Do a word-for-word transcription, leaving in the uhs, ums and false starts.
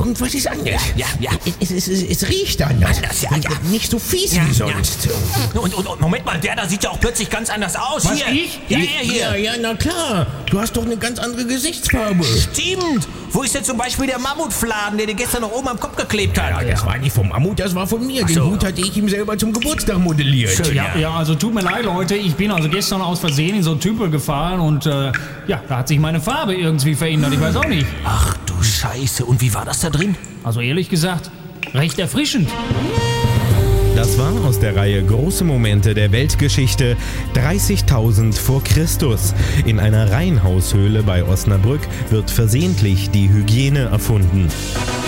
irgendwas ist anders. Ja, ja. Es, es, es, es riecht anders. Anders, ja, Und ja. nicht so fies Ja, wie sonst. ja. Und, und, und Moment mal, der da sieht ja auch plötzlich ganz anders aus. Was, hier. ich? Ja, er hier. Ja, ja, na klar. Du hast doch eine ganz andere Gesichtsfarbe. Stimmt. Wo ist denn zum Beispiel der Mammutfladen, der dir gestern noch oben am Kopf geklebt hat? Ja, das war nicht vom Mammut, das war von mir. Den so. Hut hatte ich ihm selber zum Geburtstag modelliert. Schön. Ja, ja, also tut mir leid, Leute. Ich bin also gestern aus Versehen in so einen Tümpel gefahren und äh, ja, da hat sich meine Farbe irgendwie verändert. Ich weiß auch nicht. Ach du Scheiße. Und wie war das da drin? Also ehrlich gesagt, recht erfrischend. Das war aus der Reihe Große Momente der Weltgeschichte dreißigtausend vor Christus. In einer Reihenhaushöhle bei Osnabrück wird versehentlich die Hygiene erfunden.